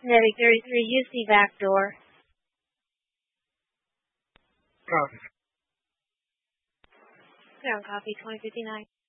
Medic 33, use the back door. Copy. Ground copy 2059.